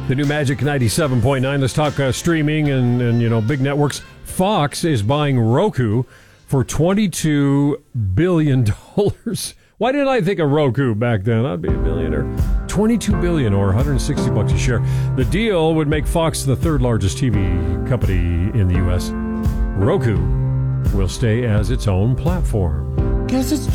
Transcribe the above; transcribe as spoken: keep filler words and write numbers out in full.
The new Magic ninety-seven point nine. Let's talk uh, streaming and, and, you know, big networks. Fox is buying Roku for twenty-two billion dollars. Why didn't I think of Roku back then? I'd be a billionaire. twenty-two billion dollars or one hundred sixty bucks a share. The deal would make Fox the third largest T V company in the U S. Roku will stay as its own platform. Guess it's